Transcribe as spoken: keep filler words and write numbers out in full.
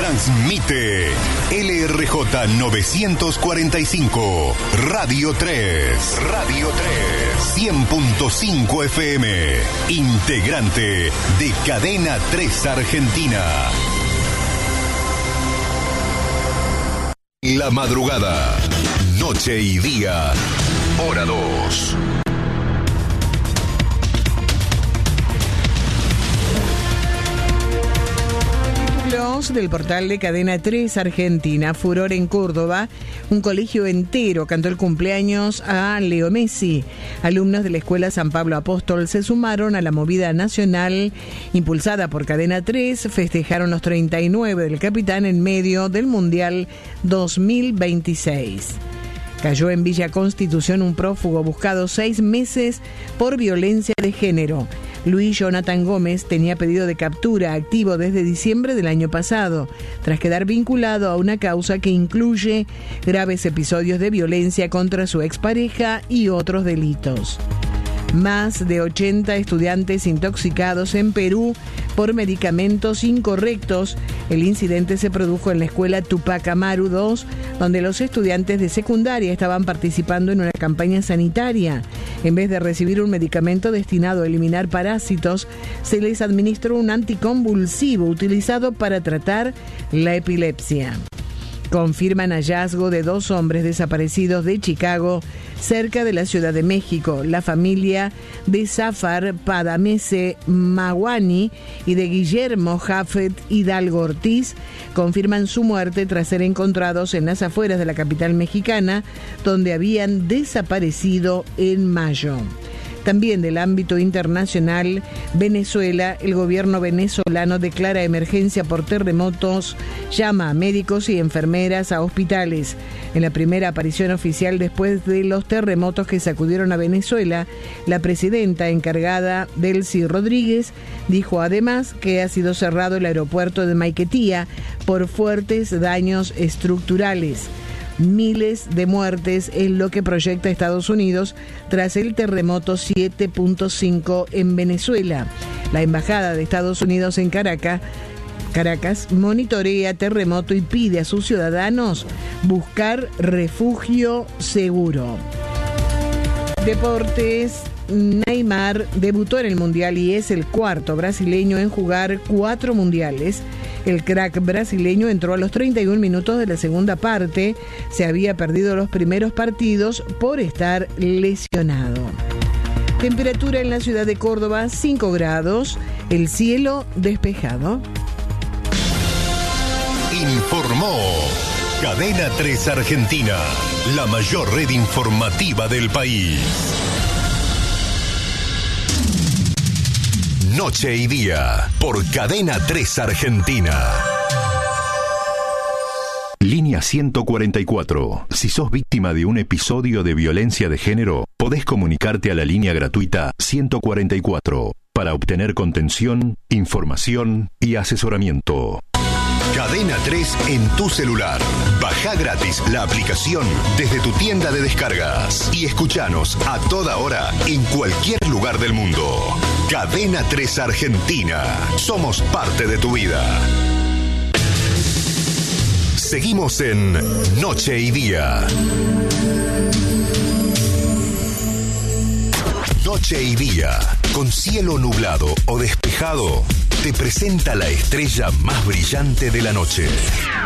Transmite L R J novecientos cuarenta y cinco, Radio tres. Radio tres. cien punto cinco F M. Integrante de Cadena tres Argentina. La madrugada, noche y día, hora dos. Del portal de Cadena tres Argentina. Furor en Córdoba. Un colegio entero cantó el cumpleaños a Leo Messi. Alumnos de la Escuela San Pablo Apóstol se sumaron a la movida nacional impulsada por Cadena tres. Festejaron los treinta y nueve del capitán en medio del Mundial dos mil veintiséis. Cayó en Villa Constitución un prófugo buscado seis meses por violencia de género. Luis Jonathan Gómez tenía pedido de captura activo desde diciembre del año pasado, tras quedar vinculado a una causa que incluye graves episodios de violencia contra su expareja y otros delitos. Más de ochenta estudiantes intoxicados en Perú por medicamentos incorrectos. El incidente se produjo en la escuela Tupac Amaru dos, donde los estudiantes de secundaria estaban participando en una campaña sanitaria. En vez de recibir un medicamento destinado a eliminar parásitos, se les administró un anticonvulsivo utilizado para tratar la epilepsia. Confirman hallazgo de dos hombres desaparecidos de Chicago, cerca de la Ciudad de México. La familia de Zafar Padamese Mawani y de Guillermo Jafet Hidalgo Ortiz confirman su muerte tras ser encontrados en las afueras de la capital mexicana, donde habían desaparecido en mayo. También del ámbito internacional, Venezuela, el gobierno venezolano declara emergencia por terremotos, llama a médicos y enfermeras a hospitales. En la primera aparición oficial después de los terremotos que sacudieron a Venezuela, la presidenta encargada, Delcy Rodríguez, dijo además que ha sido cerrado el aeropuerto de Maiquetía por fuertes daños estructurales. Miles de muertes es lo que proyecta Estados Unidos tras el terremoto siete punto cinco en Venezuela. La embajada de Estados Unidos en Caracas, Caracas monitorea terremoto y pide a sus ciudadanos buscar refugio seguro. Deportes. Neymar debutó en el Mundial y es el cuarto brasileño en jugar cuatro mundiales. El crack brasileño entró a los treinta y un minutos de la segunda parte. Se había perdido los primeros partidos por estar lesionado. Temperatura en la ciudad de Córdoba, cinco grados. El cielo despejado. Informó Cadena tres Argentina, la mayor red informativa del país. Noche y día, por Cadena tres Argentina. Línea ciento cuarenta y cuatro. Si sos víctima de un episodio de violencia de género, podés comunicarte a la línea gratuita ciento cuarenta y cuatro para obtener contención, información y asesoramiento. Cadena tres en tu celular. Baja gratis la aplicación desde tu tienda de descargas y escuchanos a toda hora en cualquier lugar del mundo. Cadena tres Argentina. Somos parte de tu vida. Seguimos en Noche y Día. Noche y Día, con cielo nublado o despejado, te presenta la estrella más brillante de la noche.